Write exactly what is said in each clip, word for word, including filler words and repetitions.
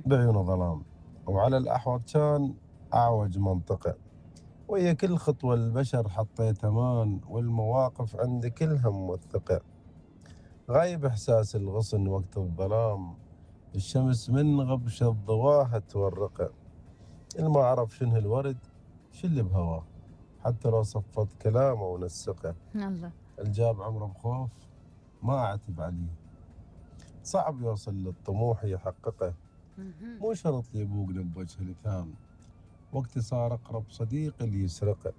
بعيونه ظلام، وعلى الأحوط كان أعوج منطقة، وهي كل خطوة البشر حطيت أمان، والمواقف عند كلها موثقة. غايب إحساس الغصن وقت الظلام، الشمس من غبشة ضواها تورقه. الما عرف شنه الورد شل بهواه، حتى لو صفت كلامه ونسقه. الله. الجاب عمره بخوف ما عتب عليه، صعب يوصل للطموح يحققه. مهم. مو شرط يبوقنا بوجه لثام، وقت صار أقرب صديق اللي يسرقه.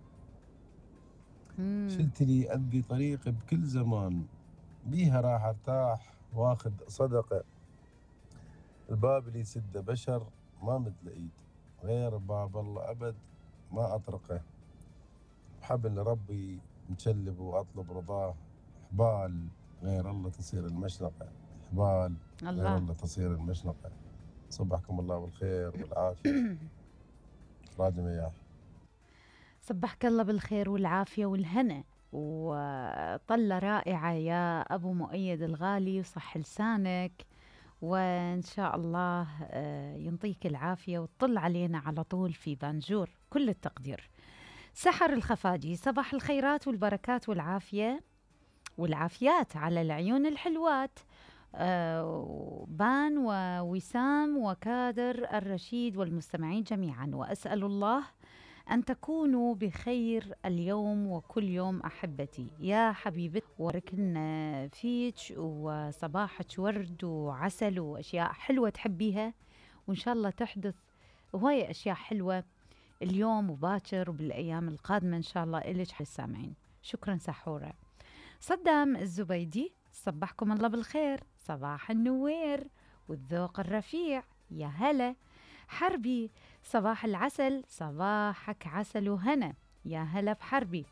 مم. شلت لي أذي طريقي بكل زمان، بيها راح ارتاح واخذ صدقه. الباب اللي يسده بشر ما مد ايد، غير باب الله ابد ما اطرقه. بحبل ربي مشلب واطلب رضاه، حبال غير الله تصير المشنقه، حبال غير الله. الله تصير المشنقه. صبحكم الله بالخير والعافيه. راجم اياه. صبحك الله بالخير والعافية والهنا، وطلة رائعة يا أبو مؤيد الغالي، وصح لسانك، وإن شاء الله آه، ينطيك العافية وتطل علينا على طول في بانجور. كل التقدير. سحر الخفاجي، صباح الخيرات والبركات والعافية والعافيات على العيون الحلوات. آه، بان ووسام وكادر الرشيد والمستمعين جميعا، وأسأل الله أن تكونوا بخير اليوم وكل يوم أحبتي يا حبيبتي، وركلنا فيك وصباحك ورد وعسل وأشياء حلوة تحبيها، وإن شاء الله تحدث هواية أشياء حلوة اليوم وباكر وبالأيام القادمة إن شاء الله إلك السامعين. شكرا سحورة. صدام الزبيدي، صبحكم الله بالخير، صباح النوير والذوق الرفيع، يا هلا. حربي، صباح العسل، صباحك عسل وهنا، يا هلا بحربي.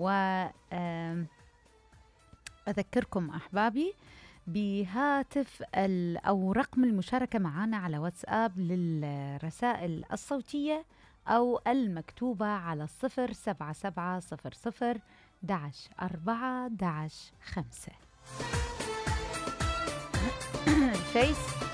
وأذكركم أحبابي بهاتف أو رقم المشاركة معنا على واتساب للرسائل الصوتية أو المكتوبة على الصفر سبعة سبعة صفر صفر دعش أربعة دعش خمسة. الفيس